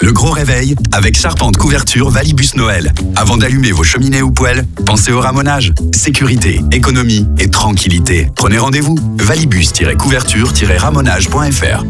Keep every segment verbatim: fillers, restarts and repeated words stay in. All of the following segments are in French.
Le gros réveil avec Charpente Couverture Valibus Noël. Avant d'allumer vos cheminées ou poêles, pensez au ramonage. Sécurité, économie et tranquillité. Prenez rendez-vous. valibus tiret couverture tiret ramonage point f r.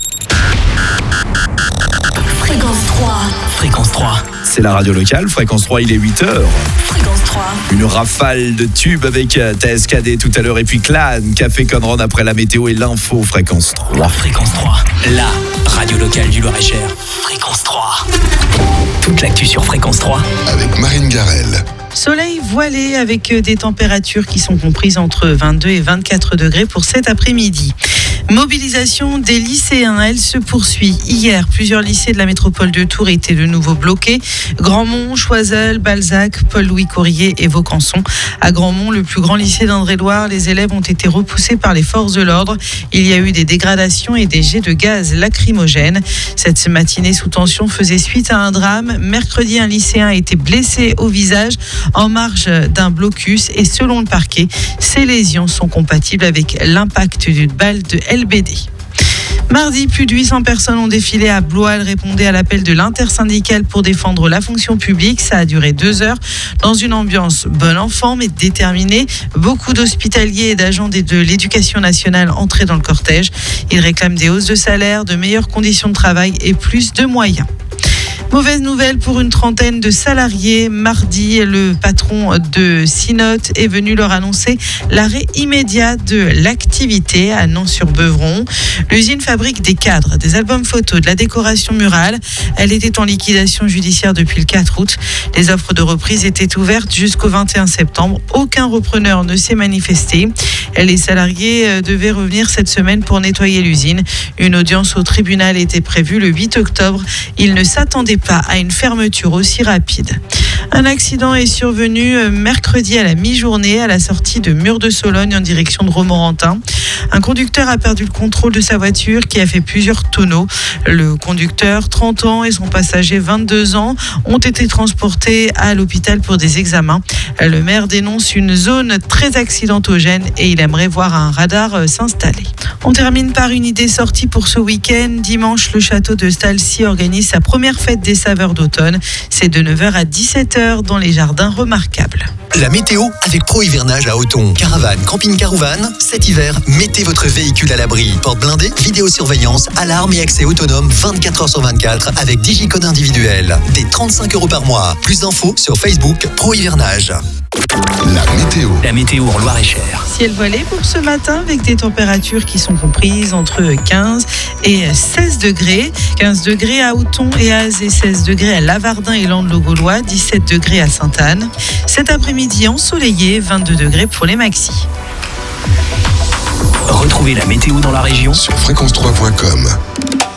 Fréquence trois. Fréquence trois. C'est la radio locale. Fréquence trois, il est huit heures. Fréquence trois. Une rafale de tubes avec T S K D tout à l'heure et puis Clan, Café Conron après la météo et l'info. Fréquence trois. Fréquence trois. La radio locale du Loir-et-Cher. Fréquence trois. Toute l'actu sur Fréquence trois. Avec Marine Garel. Soleil voilé avec des températures qui sont comprises entre vingt-deux et vingt-quatre degrés pour cet après-midi. Mobilisation des lycéens, elle se poursuit. Hier, plusieurs lycées de la métropole de Tours étaient de nouveau bloqués. Grandmont, Choiseul, Balzac, Paul-Louis Courier et Vaucanson. À Grandmont, le plus grand lycée d'Indre-et-Loire, les élèves ont été repoussés par les forces de l'ordre. Il y a eu des dégradations et des jets de gaz lacrymogènes. Cette matinée sous tension faisait suite à un drame. Mercredi, un lycéen a été blessé au visage en marge d'un blocus et selon le parquet, ces lésions sont compatibles avec l'impact d'une balle de L B D. Mardi, plus de huit cents personnes ont défilé à Blois. Elles répondaient à l'appel de l'intersyndicale pour défendre la fonction publique. Ça a duré deux heures dans une ambiance bon enfant mais déterminée. Beaucoup d'hospitaliers et d'agents de l'éducation nationale entraient dans le cortège. Ils réclament des hausses de salaire, de meilleures conditions de travail et plus de moyens. Mauvaise nouvelle pour une trentaine de salariés. Mardi, le patron de Sinote est venu leur annoncer l'arrêt immédiat de l'activité à Nans-sur-Beuvron. L'usine fabrique des cadres, des albums photos, de la décoration murale. Elle était en liquidation judiciaire depuis le quatre août. Les offres de reprise étaient ouvertes jusqu'au vingt et un septembre. Aucun repreneur ne s'est manifesté. Les salariés devaient revenir cette semaine pour nettoyer l'usine. Une audience au tribunal était prévue le huit octobre. Ils ne s'attendaient pas à une fermeture aussi rapide. Un accident est survenu mercredi à la mi-journée à la sortie de Mur-de-Sologne en direction de Romorantin. Un conducteur a perdu le contrôle de sa voiture qui a fait plusieurs tonneaux. Le conducteur, trente ans, et son passager, vingt-deux ans, ont été transportés à l'hôpital pour des examens. Le maire dénonce une zone très accidentogène et il aimerait voir un radar s'installer. On termine par une idée sortie pour ce week-end. Dimanche, le château de Stalcy organise sa première fête des saveurs d'automne. C'est de neuf heures à dix-sept heures dans les jardins remarquables. La météo avec Pro Hivernage à Othon. Caravane, camping-car ou van, cet hiver, mettez votre véhicule à l'abri. Porte blindée, vidéosurveillance, alarme et accès autonome vingt-quatre heures sur vingt-quatre avec digicode individuel. Des trente-cinq euros par mois. Plus d'infos sur Facebook Pro Hivernage. La météo. La météo en Loir-et-Cher. Ciel voilé pour ce matin avec des températures qui sont comprises entre quinze et seize degrés. quinze degrés à Othon et à Azé, seize degrés à Lavardin et Landes-le-Gaulois, dix-sept degrés à Sainte-Anne. Cet après-midi ensoleillé, vingt-deux degrés pour les maxis. Retrouvez la météo dans la région Sur fréquence trois point com.